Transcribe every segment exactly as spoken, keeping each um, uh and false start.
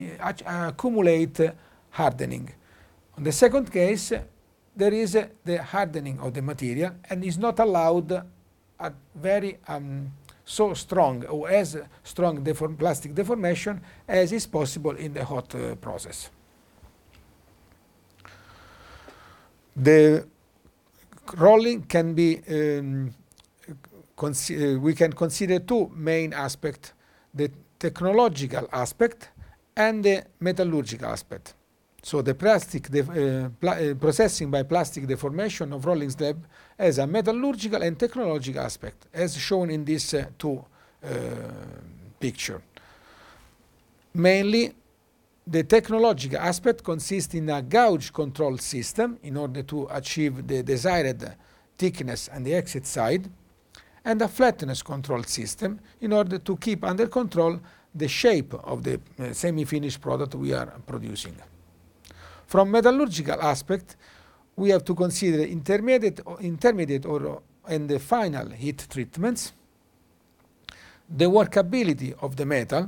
accumulate hardening. In the second case, there is the hardening of the material and is not allowed a very um, so strong or as strong deform plastic deformation as is possible in the hot uh, process. The rolling can be um, uh, we can consider two main aspects: the technological aspect and the metallurgical aspect. So the plastic uh, pla uh, processing by plastic deformation of rolling slab has a metallurgical and technological aspect, as shown in this uh, two uh, picture. Mainly, the technological aspect consists in a gauge control system in order to achieve the desired thickness on the exit side, and a flatness control system in order to keep under control the shape of the uh, semi-finished product we are producing. From metallurgical aspect, we have to consider intermediate, intermediate or and the final heat treatments, the workability of the metal,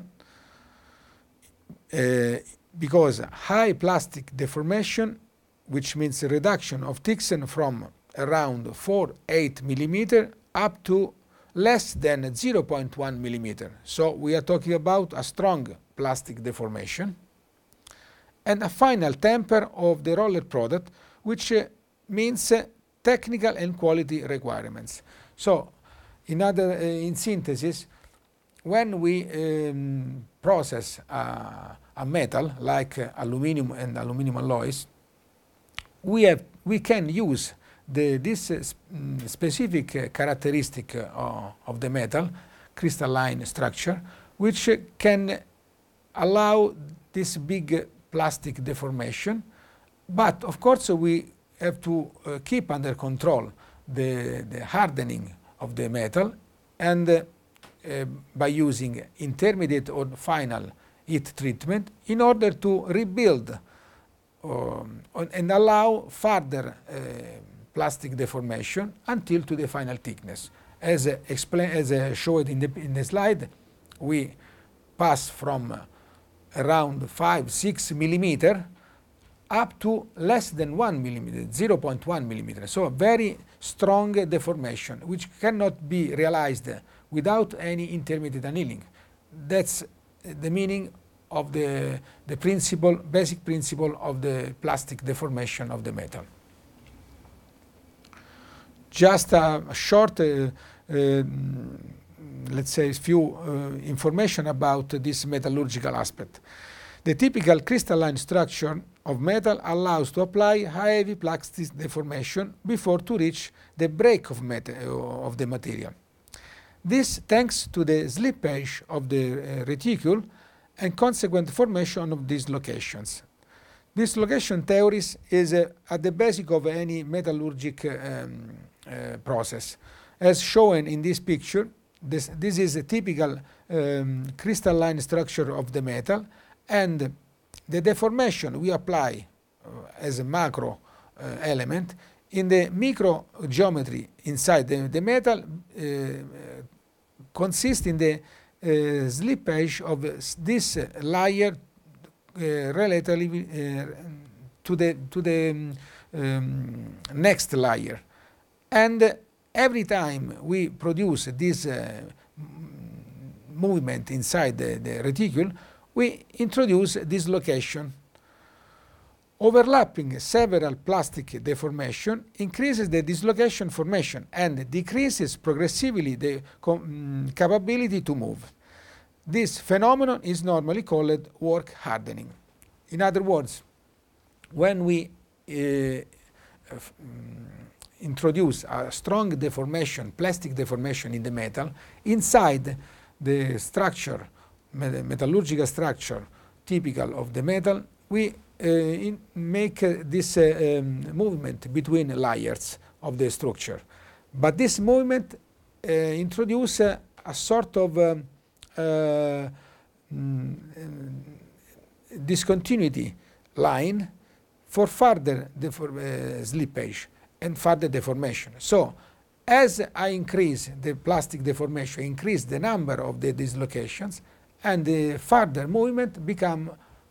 uh, because high plastic deformation, which means a reduction of thickness from around four to eight millimeter up to less than zero point one millimeter. So we are talking about a strong plastic deformation, and a final temper of the roller product, which uh, means uh, technical and quality requirements. So, in other, uh, in synthesis, when we um, process uh, a metal like uh, aluminum and aluminum alloys, we have we can use the this uh, specific uh, characteristic uh, of the metal, crystalline structure, which uh, can allow this big uh, plastic deformation, but of course we have to uh, keep under control the, the hardening of the metal, and uh, uh, by using intermediate or final heat treatment in order to rebuild um, and allow further uh, plastic deformation until to the final thickness. As uh, explained, as uh, showed in the, in the slide, we pass from uh, around five, six millimeter up to less than one millimeter, zero point one millimeter. So a very strong deformation, which cannot be realized without any intermediate annealing. That's the meaning of the, the principle, basic principle of the plastic deformation of the metal. Just a, a short, uh, uh, let's say, a few uh, information about this metallurgical aspect. The typical crystalline structure of metal allows to apply heavy plastic deformation before to reach the break of, of the material. This thanks to the slippage of the uh, reticule and consequent formation of dislocations. Dislocation theories is uh, at the basic of any metallurgic um, uh, process. As shown in this picture, this, this is a typical um, crystalline structure of the metal, and the deformation we apply uh, as a macro uh, element in the micro geometry inside the, the metal uh, consists in the uh, slippage of this layer uh, relatively uh, to the to the um, next layer, and every time we produce this uh, movement inside the, the reticule, we introduce dislocation. Overlapping several plastic deformation increases the dislocation formation and decreases progressively the um, capability to move. This phenomenon is normally called work hardening. In other words, when we uh, um, introduce a strong deformation, plastic deformation in the metal, inside the structure, metallurgical structure typical of the metal, we uh, in make uh, this uh, um, movement between layers of the structure. But this movement uh, introduces uh, a sort of um, uh, mm, discontinuity line for further uh, slippage and further deformation. So, as I increase the plastic deformation, increase the number of the dislocations, and the further movement become